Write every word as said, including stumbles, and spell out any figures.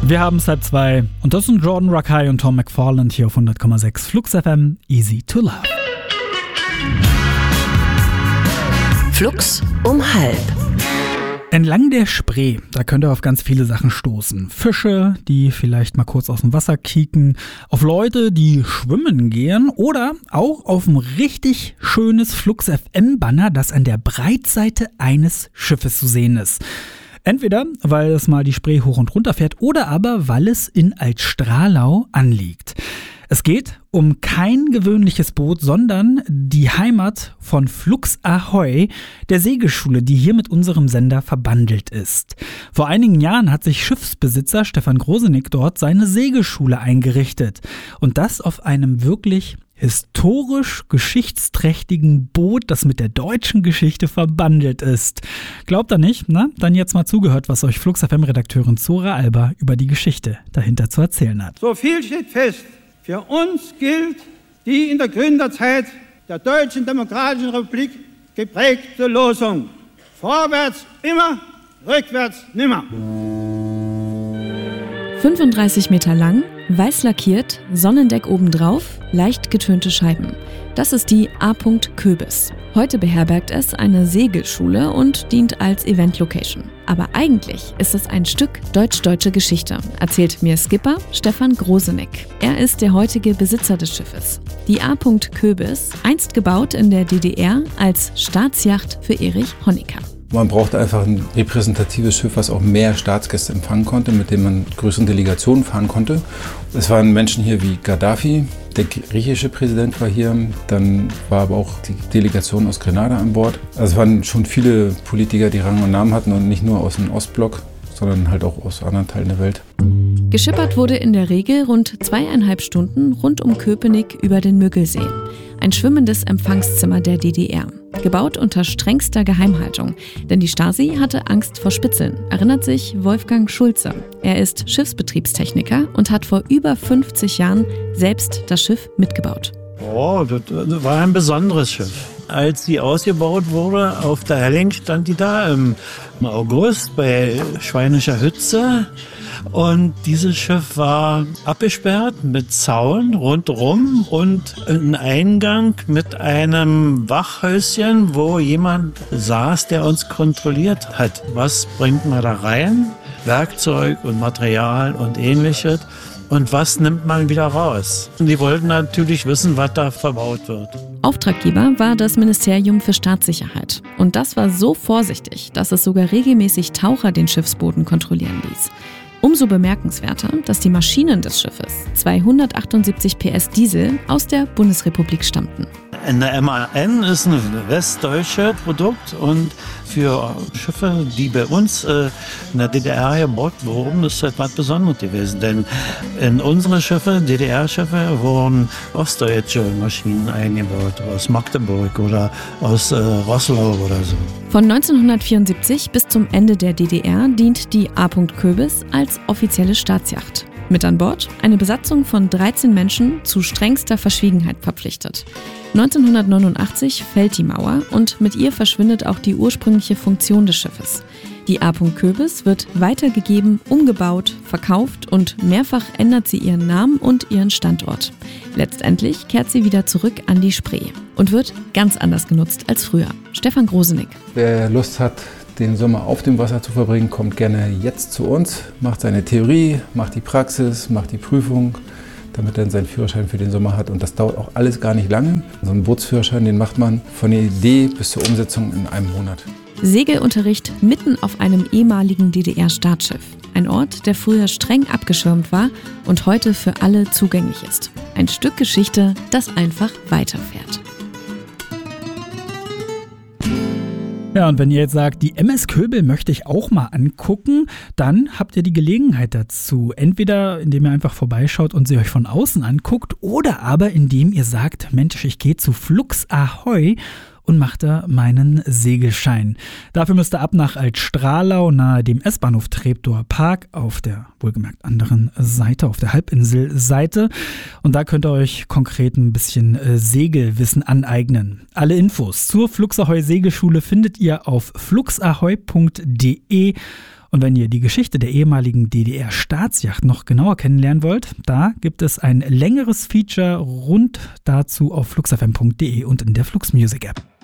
Wir haben es halb zwei und das sind Jordan Rakei und Tom McFarland hier auf hundert Komma sechs Flux F M. Easy to Love. Flux um halb. Entlang der Spree, da könnt ihr auf ganz viele Sachen stoßen. Fische, die vielleicht mal kurz aus dem Wasser kieken, auf Leute, die schwimmen gehen oder auch auf ein richtig schönes Flux F M-Banner, das an der Breitseite eines Schiffes zu sehen ist. Entweder, weil es mal die Spree hoch und runter fährt oder aber, weil es in Altstrahlau anliegt. Es geht um kein gewöhnliches Boot, sondern die Heimat von Flux Ahoi, der Segelschule, die hier mit unserem Sender verbandelt ist. Vor einigen Jahren hat sich Schiffsbesitzer Stefan Grosenick dort seine Segelschule eingerichtet. Und das auf einem wirklich historisch geschichtsträchtigen Boot, das mit der deutschen Geschichte verbandelt ist. Glaubt ihr nicht? Na, dann jetzt mal zugehört, was euch Flux F M-Redakteurin Zora Alber über die Geschichte dahinter zu erzählen hat. So viel steht fest. Für uns gilt die in der Gründerzeit der Deutschen Demokratischen Republik geprägte Losung: Vorwärts immer, rückwärts nimmer. fünfunddreißig Meter lang, weiß lackiert, Sonnendeck obendrauf, leicht getönte Scheiben. Das ist die A. Köbis. Heute beherbergt es eine Segelschule und dient als Event-Location. Aber eigentlich ist es ein Stück deutsch-deutsche Geschichte, erzählt mir Skipper Stefan Grosenick. Er ist der heutige Besitzer des Schiffes. Die A. Köbis, einst gebaut in der D D R als Staatsjacht für Erich Honecker. Man brauchte einfach ein repräsentatives Schiff, was auch mehr Staatsgäste empfangen konnte, mit dem man größeren Delegationen fahren konnte. Es waren Menschen hier wie Gaddafi, der griechische Präsident war hier, dann war aber auch die Delegation aus Grenada an Bord. Also es waren schon viele Politiker, die Rang und Namen hatten und nicht nur aus dem Ostblock, sondern halt auch aus anderen Teilen der Welt. Geschippert wurde in der Regel rund zweieinhalb Stunden rund um Köpenick über den Müggelsee. Ein schwimmendes Empfangszimmer der D D R. Gebaut unter strengster Geheimhaltung, denn die Stasi hatte Angst vor Spitzeln, erinnert sich Wolfgang Schulze. Er ist Schiffsbetriebstechniker und hat vor über fünfzig Jahren selbst das Schiff mitgebaut. Oh, das war ein besonderes Schiff. Als sie ausgebaut wurde, auf der Helling stand die da im August bei Schweinischer Hütze. Und dieses Schiff war abgesperrt mit Zaun rundherum und ein Eingang mit einem Wachhäuschen, wo jemand saß, der uns kontrolliert hat. Was bringt man da rein? Werkzeug und Material und ähnliches. Und was nimmt man wieder raus? Und die wollten natürlich wissen, was da verbaut wird. Auftraggeber war das Ministerium für Staatssicherheit. Und das war so vorsichtig, dass es sogar regelmäßig Taucher den Schiffsboden kontrollieren ließ. Umso bemerkenswerter, dass die Maschinen des Schiffes, zweihundertachtundsiebzig P S Diesel, aus der Bundesrepublik stammten. Eine M A N ist ein westdeutsches Produkt und für Schiffe, die bei uns äh, in der D D R gebaut wurden, ist das etwas Besonderes gewesen. Denn in unsere Schiffe, D D R-Schiffe, wurden ostdeutsche Maschinen eingebaut, aus Magdeburg oder aus äh, Roßlau oder so. Von neunzehnhundertvierundsiebzig bis zum Ende der D D R dient die A. Köbis als offizielle Staatsjacht. Mit an Bord eine Besatzung von dreizehn Menschen zu strengster Verschwiegenheit verpflichtet. neunzehnhundertneunundachtzig fällt die Mauer und mit ihr verschwindet auch die ursprüngliche Funktion des Schiffes. Die A. Köbis wird weitergegeben, umgebaut, verkauft und mehrfach ändert sie ihren Namen und ihren Standort. Letztendlich kehrt sie wieder zurück an die Spree und wird ganz anders genutzt als früher. Stefan Grosenick. Wer Lust hat, den Sommer auf dem Wasser zu verbringen, kommt gerne jetzt zu uns, macht seine Theorie, macht die Praxis, macht die Prüfung, damit er dann seinen Führerschein für den Sommer hat. Und das dauert auch alles gar nicht lange. So einen Bootsführerschein, den macht man von der Idee bis zur Umsetzung in einem Monat. Segelunterricht mitten auf einem ehemaligen D D R-Staatsschiff. Ein Ort, der früher streng abgeschirmt war und heute für alle zugänglich ist. Ein Stück Geschichte, das einfach weiterfährt. Ja, und wenn ihr jetzt sagt, die M S Köbel möchte ich auch mal angucken, dann habt ihr die Gelegenheit dazu. Entweder indem ihr einfach vorbeischaut und sie euch von außen anguckt oder aber indem ihr sagt, Mensch, ich gehe zu Flux Ahoi und macht da meinen Segelschein. Dafür müsst ihr ab nach Altstrahlau nahe dem S-Bahnhof Treptower Park auf der wohlgemerkt anderen Seite, auf der Halbinselseite. Und da könnt ihr euch konkret ein bisschen äh, Segelwissen aneignen. Alle Infos zur Flux Ahoi Segelschule findet ihr auf flux ahoi punkt de. Und wenn ihr die Geschichte der ehemaligen D D R-Staatsjacht noch genauer kennenlernen wollt, da gibt es ein längeres Feature rund dazu auf flux f m punkt d e und in der Flux Music App.